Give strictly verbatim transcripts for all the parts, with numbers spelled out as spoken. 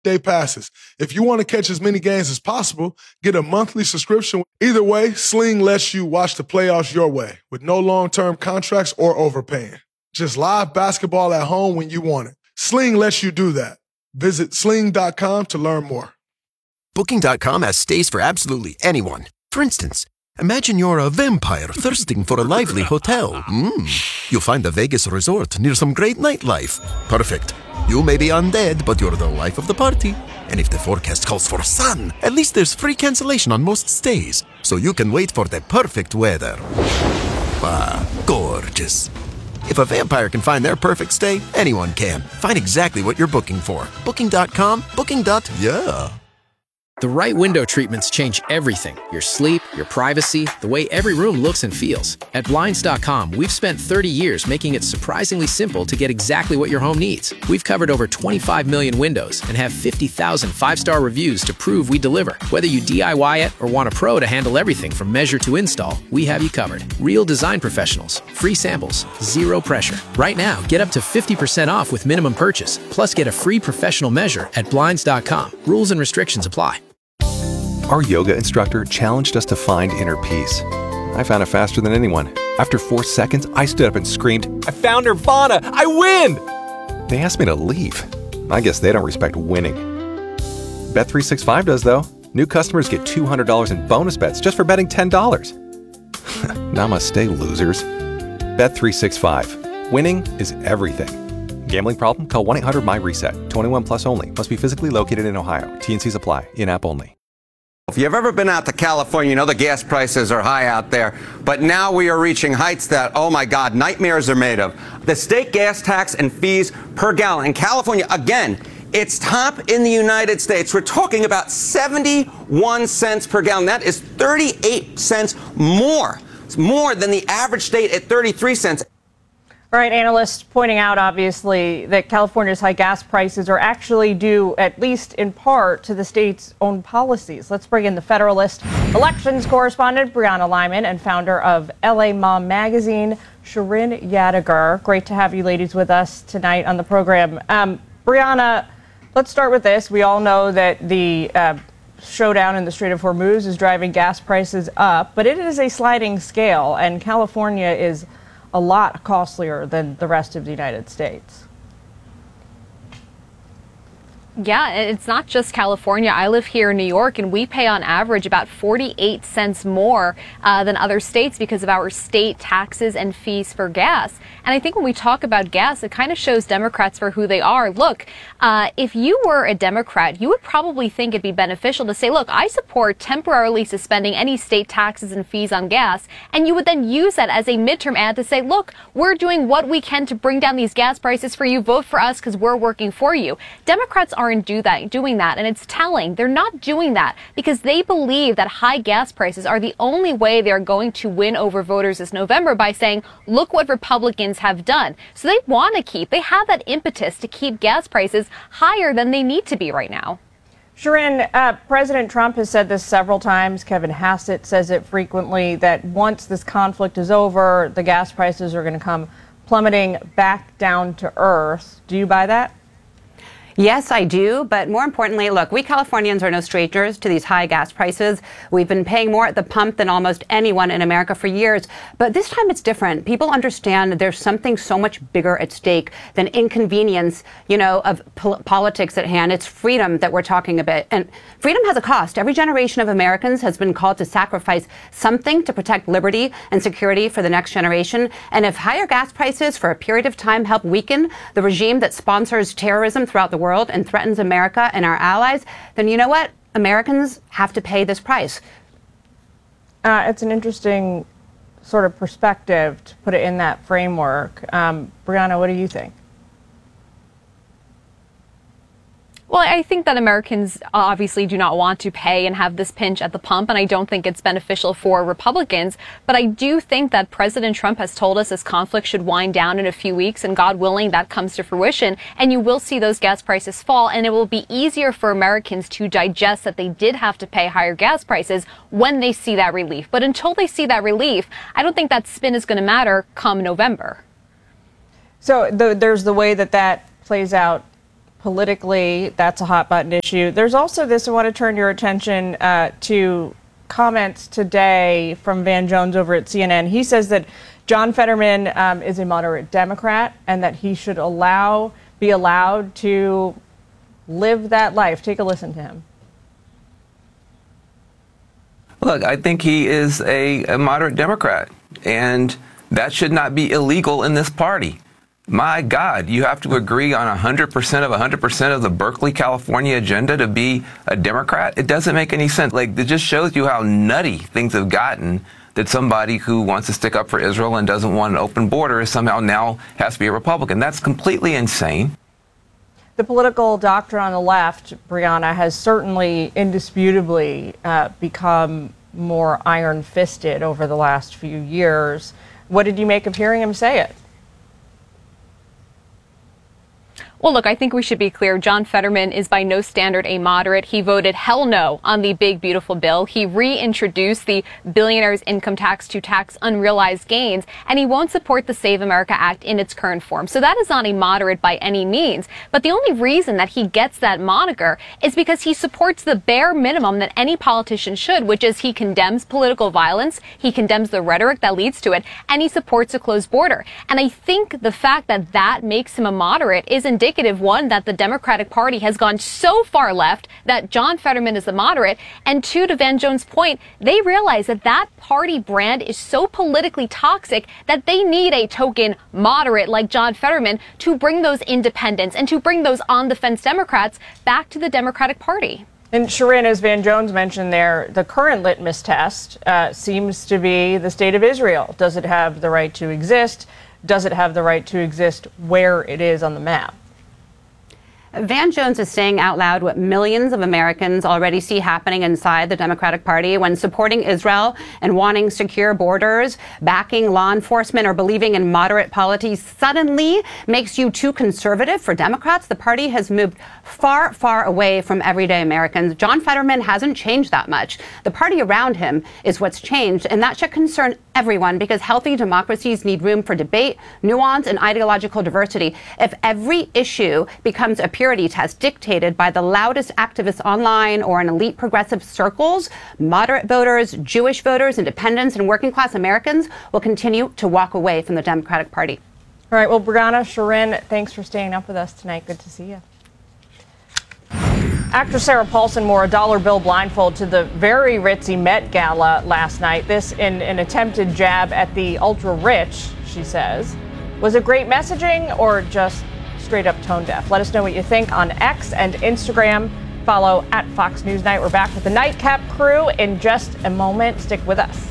day passes. If you want to catch as many games as possible, get a monthly subscription. Either way, Sling lets you watch the playoffs your way with no long-term contracts or overpaying. Just live basketball at home when you want it. Sling lets you do that. Visit sling dot com to learn more. Booking dot com has stays for absolutely anyone. For instance, imagine you're a vampire thirsting for a lively hotel. Mm. You'll find a Vegas resort near some great nightlife. Perfect. You may be undead, but you're the life of the party. And if the forecast calls for sun, at least there's free cancellation on most stays, so you can wait for the perfect weather. Ah, gorgeous. If a vampire can find their perfect stay, anyone can. Find exactly what you're booking for. Booking dot com, booking. Yeah. The right window treatments change everything. Your sleep, your privacy, the way every room looks and feels. At Blinds dot com, we've spent thirty years making it surprisingly simple to get exactly what your home needs. We've covered over twenty-five million windows and have fifty thousand five-star reviews to prove we deliver. Whether you D I Y it or want a pro to handle everything from measure to install, we have you covered. Real design professionals, free samples, zero pressure. Right now, get up to fifty percent off with minimum purchase, plus get a free professional measure at Blinds dot com. Rules and restrictions apply. Our yoga instructor challenged us to find inner peace. I found it faster than anyone. After four seconds, I stood up and screamed, "I found Nirvana! I win!" They asked me to leave. I guess they don't respect winning. Bet three sixty-five does, though. New customers get two hundred dollars in bonus bets just for betting ten dollars. Namaste, losers. Bet three sixty-five. Winning is everything. Gambling problem? Call one eight hundred my reset. twenty-one plus only. Must be physically located in Ohio. T N Cs apply. In-app only. If you've ever been out to California, you know the gas prices are high out there. But now we are reaching heights that, oh my God, nightmares are made of. The state gas tax and fees per gallon in California, again, it's top in the United States. We're talking about seventy-one cents per gallon. That is thirty-eight cents more. It's more than the average state at thirty-three cents. All right, analysts pointing out, obviously, that California's high gas prices are actually due, at least in part, to the state's own policies. Let's bring in the Federalist elections correspondent, Brianna Lyman, and founder of L A Mom Magazine, Shirin Yadigar. Great to have you ladies with us tonight on the program. Um, Brianna, let's start with this. We all know that the uh, showdown in the Strait of Hormuz is driving gas prices up, but it is a sliding scale, and California is a lot costlier than the rest of the United States. Yeah, it's not just California. I live here in New York, and we pay on average about forty-eight cents more uh, than other states because of our state taxes and fees for gas. And I think when we talk about gas, it kind of shows Democrats for who they are. Look, uh, if you were a Democrat, you would probably think it'd be beneficial to say, look, I support temporarily suspending any state taxes and fees on gas. And you would then use that as a midterm ad to say, look, we're doing what we can to bring down these gas prices for you. Vote for us because we're working for you. Democrats aren't do that, doing that, and it's telling. They're not doing that because they believe that high gas prices are the only way they're going to win over voters this November by saying, look what Republicans have done. So they want to keep, they have that impetus to keep gas prices higher than they need to be right now. Shirin, uh, President Trump has said this several times. Kevin Hassett says it frequently, that once this conflict is over, the gas prices are going to come plummeting back down to earth. Do you buy that? Yes, I do. But more importantly, look, we Californians are no strangers to these high gas prices. We've been paying more at the pump than almost anyone in America for years. But this time it's different. People understand there's something so much bigger at stake than inconvenience, you know, of pol- politics at hand. It's freedom that we're talking about. And freedom has a cost. Every generation of Americans has been called to sacrifice something to protect liberty and security for the next generation. And if higher gas prices for a period of time help weaken the regime that sponsors terrorism throughout the world and threatens America and our allies, then you know what? Americans have to pay this price. Uh, it's an interesting sort of perspective to put it in that framework. Um, Brianna, what do you think? Well, I think that Americans obviously do not want to pay and have this pinch at the pump, and I don't think it's beneficial for Republicans. But I do think that President Trump has told us this conflict should wind down in a few weeks, and God willing, that comes to fruition, and you will see those gas prices fall, and it will be easier for Americans to digest that they did have to pay higher gas prices when they see that relief. But until they see that relief, I don't think that spin is going to matter come November. So the, there's the way that that plays out politically, that's a hot button issue. There's also this, I want to turn your attention uh, to comments today from Van Jones over at C N N. He says that John Fetterman um, is a moderate Democrat and that he should allow, be allowed to live that life. Take a listen to him. Look, I think he is a, a moderate Democrat, and that should not be illegal in this party. My God, you have to agree on one hundred percent of one hundred percent of the Berkeley, California agenda to be a Democrat? It doesn't make any sense. Like, it just shows you how nutty things have gotten, that somebody who wants to stick up for Israel and doesn't want an open border somehow now has to be a Republican. That's completely insane. The political doctrine on the left, Brianna, has certainly indisputably uh, become more iron-fisted over the last few years. What did you make of hearing him say it? Well, look, I think we should be clear. John Fetterman is by no standard a moderate. He voted hell no on the big, beautiful bill. He reintroduced the billionaire's income tax to tax unrealized gains, and he won't support the Save America Act in its current form. So that is not a moderate by any means. But the only reason that he gets that moniker is because he supports the bare minimum that any politician should, which is he condemns political violence, he condemns the rhetoric that leads to it, and he supports a closed border. And I think the fact that that makes him a moderate is indicative One, that the Democratic Party has gone so far left that John Fetterman is the moderate. And two, to Van Jones' point, they realize that that party brand is so politically toxic that they need a token moderate like John Fetterman to bring those independents and to bring those on-the-fence Democrats back to the Democratic Party. And Sharon, as Van Jones mentioned there, the current litmus test uh, seems to be the state of Israel. Does it have the right to exist? Does it have the right to exist where it is on the map? Van Jones is saying out loud what millions of Americans already see happening inside the Democratic Party when supporting Israel and wanting secure borders, backing law enforcement, or believing in moderate policies suddenly makes you too conservative for Democrats. The party has moved far, far away from everyday Americans. John Fetterman hasn't changed that much. The party around him is what's changed, and that should concern everyone because healthy democracies need room for debate, nuance, and ideological diversity. If every issue becomes a purity test dictated by the loudest activists online or in elite progressive circles, moderate voters, Jewish voters, independents, and working class Americans will continue to walk away from the Democratic Party. All right. Well, Brianna, Sharon, thanks for staying up with us tonight. Good to see you. Actress Sarah Paulson wore a dollar bill blindfold to the very ritzy Met Gala last night. This in an attempted jab at the ultra-rich, she says. Was it great messaging or just straight up tone deaf? Let us know what you think on X and Instagram. Follow at Fox News Night. We're back with the Nightcap crew in just a moment. Stick with us.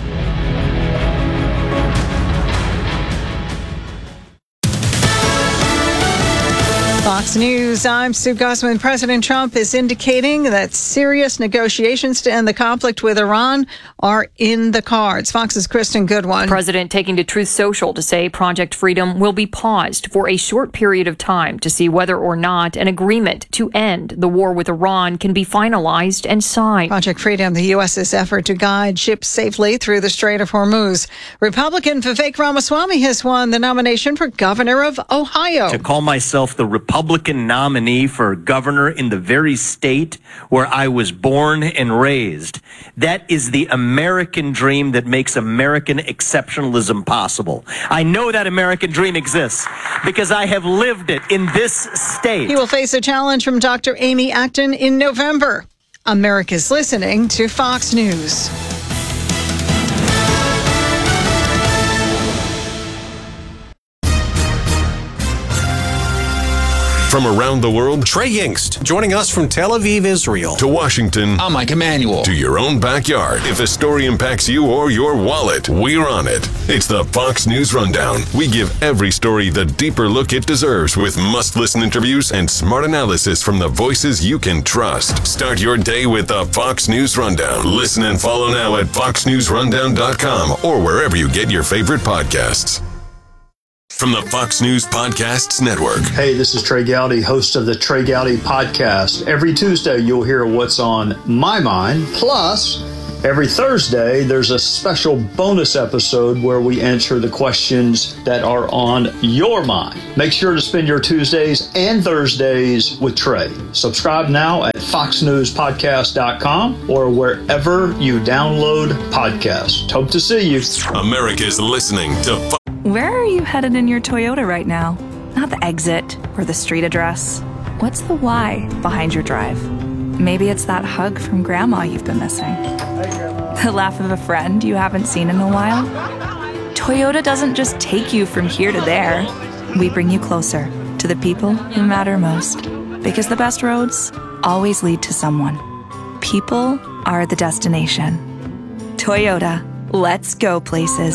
Fox News, I'm Sue Gosman. President Trump is indicating that serious negotiations to end the conflict with Iran are in the cards. Fox's Kristen Goodwin. President taking to Truth Social to say Project Freedom will be paused for a short period of time to see whether or not an agreement to end the war with Iran can be finalized and signed. Project Freedom, the U S's effort to guide ships safely through the Strait of Hormuz. Republican Vivek Ramaswamy has won the nomination for governor of Ohio. To call myself the Republican Republican nominee for governor in the very state where I was born and raised. That is the American dream that makes American exceptionalism possible. I know that American dream exists because I have lived it in this state. He will face a challenge from Doctor Amy Acton in November. America's listening to Fox News. From around the world, Trey Yingst, joining us from Tel Aviv, Israel. To Washington, I'm Mike Emanuel. To your own backyard. If a story impacts you or your wallet, we're on it. It's the Fox News Rundown. We give every story the deeper look it deserves with must-listen interviews and smart analysis from the voices you can trust. Start your day with the Fox News Rundown. Listen and follow now at fox news rundown dot com or wherever you get your favorite podcasts. From the Fox News Podcasts Network. Hey, this is Trey Gowdy, host of the Trey Gowdy Podcast. Every Tuesday, you'll hear what's on my mind. Plus, Every Thursday, there's a special bonus episode where we answer the questions that are on your mind. Make sure to spend your Tuesdays and Thursdays with Trey. Subscribe now at fox news podcast dot com or wherever you download podcasts. Hope to see you. America's listening to Fox. Where are you headed in your Toyota right now? Not the exit or the street address. What's the why behind your drive? Maybe it's that hug from Grandma you've been missing. The laugh of a friend you haven't seen in a while. Toyota doesn't just take you from here to there. We bring you closer to the people who matter most. Because the best roads always lead to someone. People are the destination. Toyota, let's go places.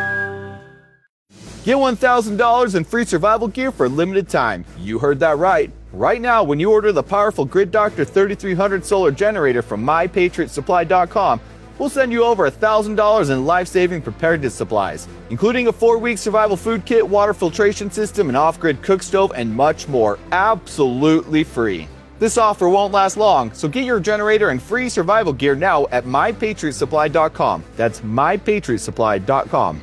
Get one thousand dollars in free survival gear for a limited time. You heard that right. Right now, when you order the powerful Grid Doctor thirty-three hundred solar generator from my patriot supply dot com, we'll send you over one thousand dollars in life-saving preparedness supplies, including a four-week survival food kit, water filtration system, an off-grid cook stove, and much more, absolutely free. This offer won't last long, so get your generator and free survival gear now at my patriot supply dot com. That's my patriot supply dot com.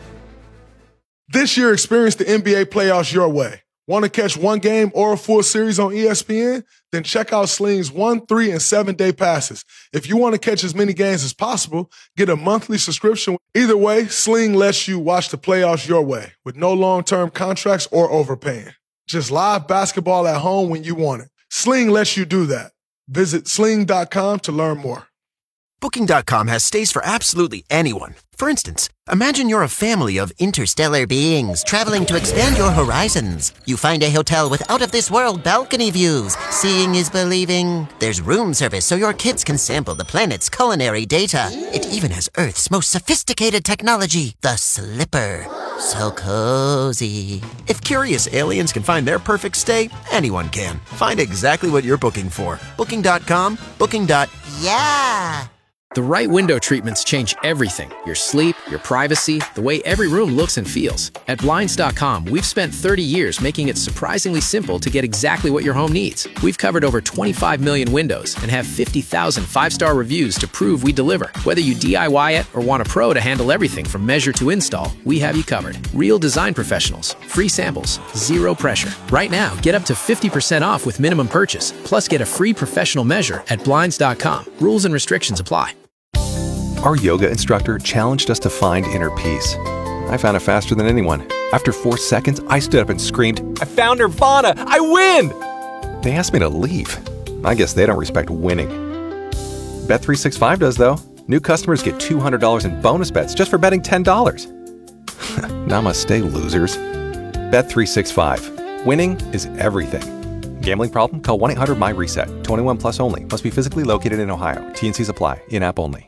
This year, experience the N B A playoffs your way. Want to catch one game or a full series on E S P N? Then check out Sling's one, three, and seven-day passes. If you want to catch as many games as possible, get a monthly subscription. Either way, Sling lets you watch the playoffs your way with no long-term contracts or overpaying. Just live basketball at home when you want it. Sling lets you do that. Visit sling dot com to learn more. Booking dot com has stays for absolutely anyone. For instance, imagine you're a family of interstellar beings traveling to expand your horizons. You find a hotel with out-of-this-world balcony views. Seeing is believing. There's room service so your kids can sample the planet's culinary data. It even has Earth's most sophisticated technology, the Slipper. So cozy. If curious aliens can find their perfect stay, anyone can. Find exactly what you're booking for. Booking dot com, booking. Yeah. The right window treatments change everything. Your sleep, your privacy, the way every room looks and feels. At Blinds dot com, we've spent thirty years making it surprisingly simple to get exactly what your home needs. We've covered over twenty-five million windows and have fifty thousand five-star reviews to prove we deliver. Whether you D I Y it or want a pro to handle everything from measure to install, we have you covered. Real design professionals, free samples, zero pressure. Right now, get up to fifty percent off with minimum purchase, plus get a free professional measure at Blinds dot com. Rules and restrictions apply. Our yoga instructor challenged us to find inner peace. I found it faster than anyone. After four seconds, I stood up and screamed, I found Nirvana! I win! They asked me to leave. I guess they don't respect winning. Bet three sixty-five does, though. New customers get two hundred dollars in bonus bets just for betting ten dollars. Namaste, losers. Bet three sixty-five. Winning is everything. Gambling problem? Call one eight hundred my reset. twenty-one plus only. Must be physically located in Ohio. T and Cs apply. In-app only.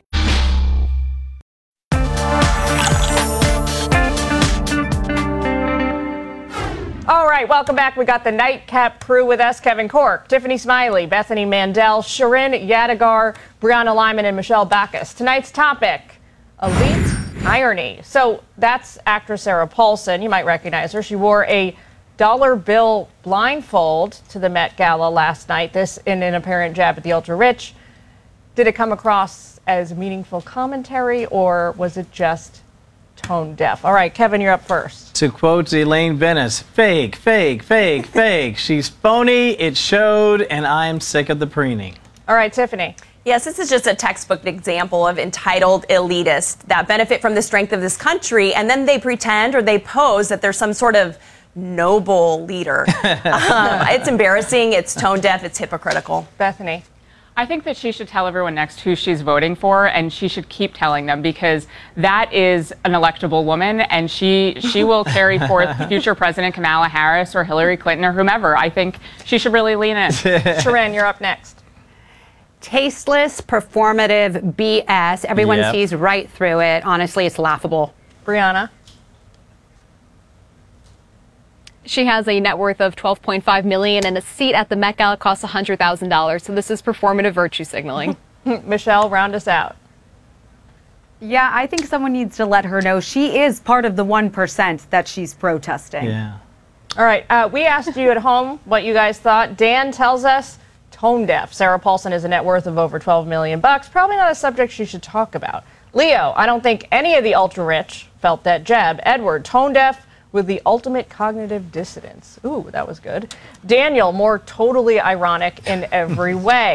All right, welcome back. We got the Nightcap crew with us. Kevin Corke, Tiffany Smiley, Bethany Mandel, Sharon Yadigar, Brianna Lyman, and Michelle Backus. Tonight's topic, elite irony. So that's actress Sarah Paulson. You might recognize her. She wore a dollar bill blindfold to the Met Gala last night. This in an apparent jab at the ultra-rich. Did it come across as meaningful commentary, or was it just tone deaf? All right, Kevin, you're up first. To quote Elaine Bennis, fake, fake, fake, fake. She's phony, it showed, and I'm sick of the preening. All right, Tiffany. Yes, this is just a textbook example of entitled elitists that benefit from the strength of this country, and then they pretend or they pose that there's some sort of noble leader. um, it's embarrassing, it's tone deaf, it's hypocritical. Bethany. I think that she should tell everyone next who she's voting for, and she should keep telling them, because that is an electable woman, and she she will carry forth future President Kamala Harris or Hillary Clinton or whomever. I think she should really lean in. Sharon, you're up next. Tasteless, performative B S. Everyone Yep. sees right through it. Honestly, it's laughable. Brianna. She has a net worth of twelve point five million dollars, and a seat at the Met Gala costs one hundred thousand dollars. So this is performative virtue signaling. Michelle, round us out. Yeah, I think someone needs to let her know she is part of the one percent that she's protesting. Yeah. All right, uh, we asked you at home what you guys thought. Dan tells us tone deaf. Sarah Paulson has a net worth of over twelve million bucks. Probably not a subject she should talk about. Leo, I don't think any of the ultra-rich felt that jab. Edward, tone deaf with the ultimate cognitive dissonance. Ooh, that was good. Daniel, more totally ironic in every way.